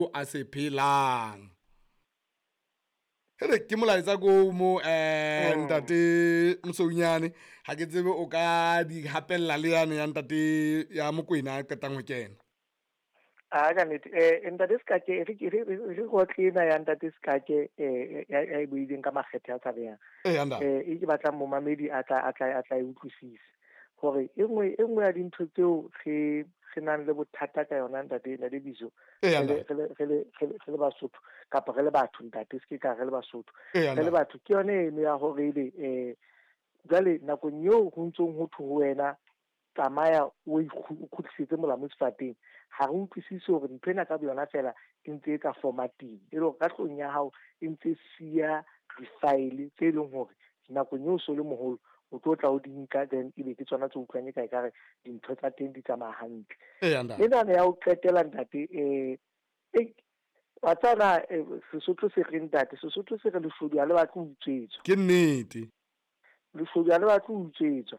a se phelang hele ke molaetsa ko mo ntate Mosonyane ha ke tsebe o ka di hapella le yane ya ntate ya Mokwena a qetang ho kena ka nnete ntate Sekake re go tlina ya ntate Sekake ya buileng ka makgethe a tsabeyang e ke batlang momamedi a tla e utlwisisa gore e nngwe ya dintho tseo re nang le bothata ka yona ntate le biso re le Basotho kapa re le batho ntate se ka re le Basotho re le batho ke yone eno ya gore ile jale nakong eo ho ntsong ho thu wena tsamaya o ikhutlhisetse molamo sefateng ha re utlwisise hore ntwena ka bona fela e ntse ka formatting e le ka tlong ya hao e ntse sia di-file tse leng hore nakong eo so le moholo o tlo tla o di nka then e be ke tsona tse utlwanye ka ekare dintho tsa teng di tsamaya hantle le nana ya o qetela ntate wa tsana Sesotho se re ntate Sesotho se re leshodu ha le batle ho utswetswa ke nnete leshodu ha le batle ho utswetswa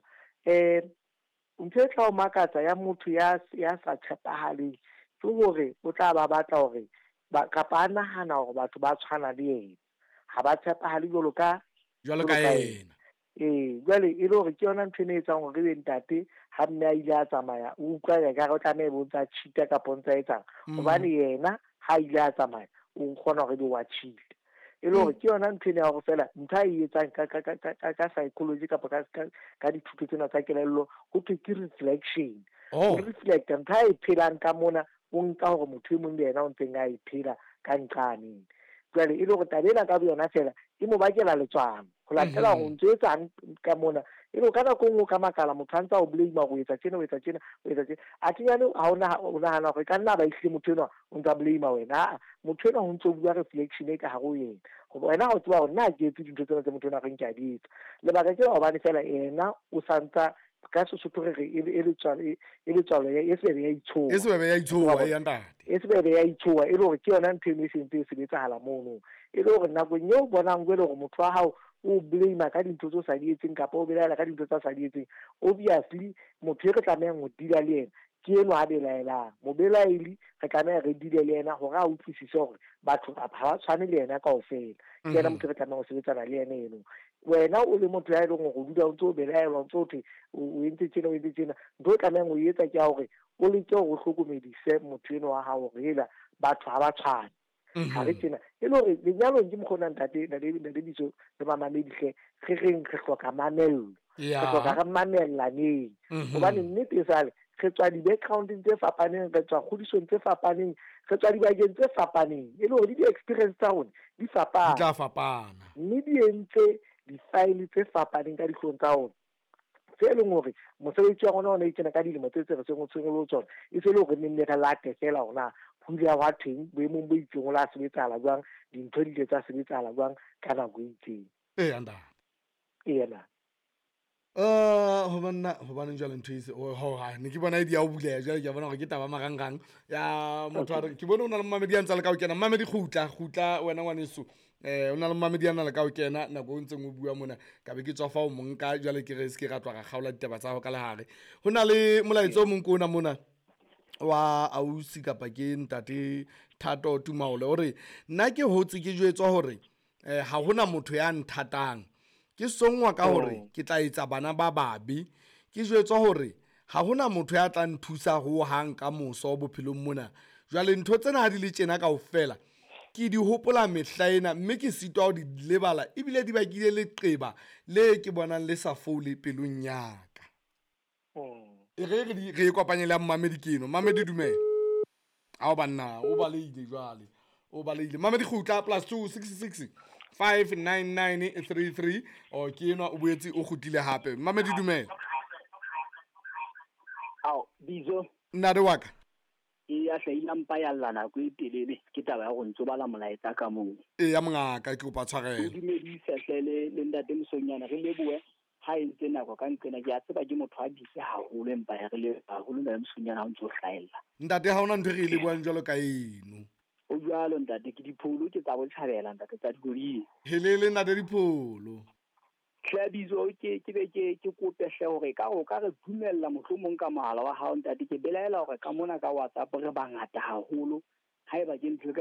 ntho e tla o makatsa ya motho ya sa tshepahaleng ke hore o tla ba batla hore kapa a nahana hore batho ba tshwana le yena ha ba tshepahale jwalo ka yena jwale e le hore ke yona ntho e ne etsang hore re be ntate ha mme a ile a tsamaya o utlwa ekare o tlameha bo ntsa cheat-a kapa o ntsa etsang hobane yena ha ile a tsamaya o nkgona hore be wa cheat e le hore ke yona ntho e ne ya hore fela ntho a e etsang ka psychology kapa ka dithuto tsena tsa kelello ho thwe ke reflection o reflecta ntho a e phelang ka mona o nka hore motho e mong le yena o ntseng a e phela ka nqaneng jwale e le hore tabela ka yona fela e mo bakela letswamo ho latela ho ntse etsang ka mona e le ka nako nngwe ka makala motho a ntse o blame go etsa tjena a tinyane ha o nahana hore ka nna ba ihle motho enwa o ntsa blame wena motho enwa ho ntso bua reflection e ka hare yena go wena o tseba hore nna ke etse dintho tsena tse motho enwa re nke a di etsa lebaka ke hobane fela yena o santsa ka Sesotho re e le tswalo e sebebe ya itshowa e le hore ke yona ntho e sentse e sebetsahala mono e le hore nakong eo bonang le hore motho wa hao o blame ka dintho tse o sa di etseng kapa o belaela ka dintho tse sa di etseng obviously motho e re tlamehang ho dila le yena ke eno a belaelang mobelaeli re tlameha re dile le yena hore a utlwisise hore batho ha ba tshwane le yena kaofela ke yena motho re tlamehang ho sebetsana le yena eno wena o le motho ya e leng hore o dula o ntse o belaelwa o ntse o thwe o entse tjena ntho e tlamehang ho etsa ke ya hore o leke hore o hlokomedise motho eno wa hao hore hela batho ha ba tshwane ha re tjena e le hore lenyalong ke mokgona ntate na le bitso le mamamedi hle re reng re hloka mamello re hloka re mamellaneng hobane nnete e sale re tswa di-background tse fapaneng re tswa kgodisong tse fapaneng re tswa dibakeng tse fapaneng e le hore le di-experience tsa rona di fapana mme di entse di-file tse fapaneng ka dihlong tsa rona tse e leng hore mosebetsi wa rona o ne itjena ka dilemo tse re seng o tshwere le tsona e se le hore nne re late fela hona ho ile wa theng boemong bo itseng ho la sebetsahala jwang dintho di ile tsa sebetsahala jwang ka nako e itseng hobane jwale ntho ise ne ke bona di ya o buleha jwale ke bona hore ke taba marangrang ya motho a re ke bona o na le mmamedi a ntse le ka o kena mmamedi kgutla wena ngwaneso o na le mmamedi a na le ka o kena nako o ntseng o bua mona ka be ke tswa fa o monka jwale ke re se ke ratwa ga kgaola ditaba tsa ho ka lehare ho na le molaetso o mong ko ona mona wa ausi kapa ke ntate Thato Tumaole hore nna ke hotse ke jwetswa hore ha hona motho ya nthatang ke songwa ka hore ke tla etsa bana ba babi ke jwetswa hore ha hona motho ya tla nthusa ho hang ka moso bophelong mona jwale ntho tsena ha di le tjena kaofela ke di hopola mehlaena mme ke sitwa ho di lebala ebile di bakile leqeba le ke bonang le sa foule pelong ya ka re kopanye le mmamedi keno mmamedi dumela ao banna o baleile jwale o baleile mmamedi kgutla +2 66 59933 o ke enwa o boetse o khutile hape mmamedi dumela bizo nna re waka e ya hlahila mpa ya llana go itelele ke taba ya go ntso bala molaetsa ka mong ya mongaka ke o pa tshwarela o dumedisa hlele le ntate Mosonyana re leboe ha e ntse nako ka nqena ke a tseba ke motho a ditse haholo empa ya re le haholo na Mosonyana ha o ntso hlahella ntate ha ona ntho re le buang jwalo ka eno o jwalo ntate ke dipholo ke tsa botjhabela ntate tsa digoli helele ntate dipholo Hlabizo ke be ke kope hle hore ka o ka re dumella mohlomong ka mohala wa hao ntate ke belaela hore ka mona ka WhatsApp re bangata haholo ha eba ke ntho